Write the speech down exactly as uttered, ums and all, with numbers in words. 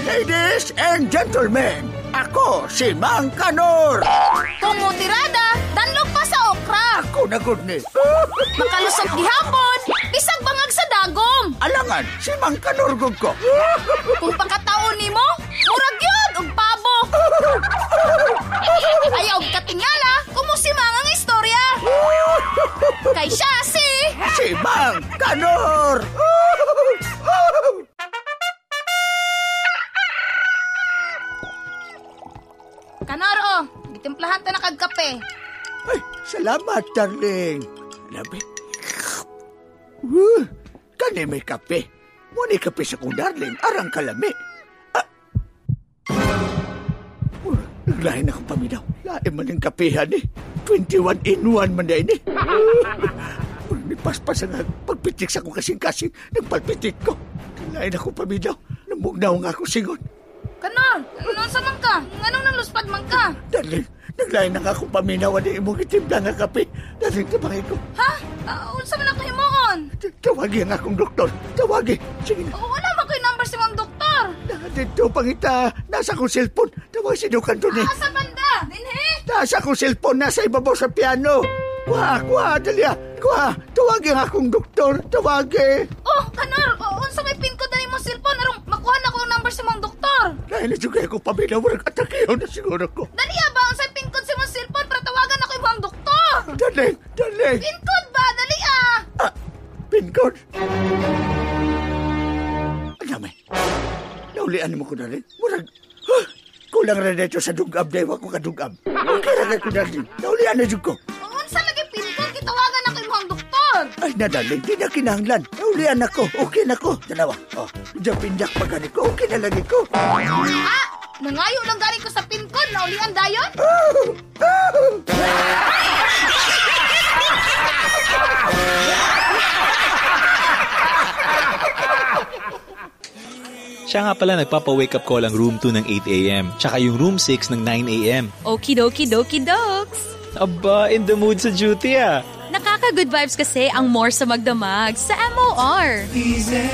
Ladies and gentlemen, ako si Mang Kanor. Tumutirada, danlog pa sa okra. Ako na good ni. Makalusot gihapon, bisag bangag sa dagom. Alangan, si Mang Kanor gud ko. Kung pagkataon nimo, murag yun, og pabo. Ayaw katingala, kumusimang ang istorya. Kay siya si... Si Mang Kanor. Kanor, oh, gitimplahan ta na kag kape. Ay, salamat, darling. Labi. Uh, kani may kape. Muni kape sa kong darling, arang kalami. Ah. Uh, naglahin akong paminaw. Lain man yung kapehan eh. twenty-one in one man na ini. Uh, nipaspas ang pagpitik sa kong kasing-kasing. Nagpalpitik ko. Lain akong paminaw. Namugnaw nga ako singon. Kanor, ano sa man ka? Anong naluspad man ka? Darling, naglain na nga akong paminaw na imong itimpla nga kape. Darling, tabangin ko. Ha? Uh, unsa man ako himuon? Tawagi ang akong doktor. Tawagi. Sige na. Oh, wala ba kayo number si Mang Doktor? Dito, pangita. Nasa akong cellphone. Tawagi si Dukan doon eh. Ah, sa banda? Dinhi? Nasa akong cellphone. Nasa ibabaw sa piano. Kuha, kuha, Dalia. Kuha. Tawagi ang akong doktor. Tawagi. Oh, Kanor, oh, unsa may pin ko dali mo cellphone? Arong makuha na ko ang number si Mang Doktor. Dahil na juga ako paminaw. Walang atakeyo na siguro ko. Dali ba? Unsa pin ko si mo cellphone para tawagan ako yung Mang Doktor? Daling, daling. Pin code ba? Dali ah. Ah, pin code. Ano may? Naulian mo ko daling. Murag, huh? Kulang rin dito sa dugab. Dahil ako kadugab. Okay lang ko daling. Naulian na juga ko. Unsa lagi pin code? Kitawagan ako yung Mang Doktor. Ay, nadaling, di na kinahanglan. Naulian ako, okay na ko. Dalawa, oh, pindak pa gani ko, okay na lagi ko. Ah, nangayo lang galing ko sa pin code. Naulian dayon? Siya nga pala nagpapa-wake up call ang room two ng eight a.m. Tsaka yung room six ng nine a.m. Okie dokie dokes. Aba, in the mood sa duty ah. Nakaka-good vibes kasi ang more sa magdamag sa M O R. Easy.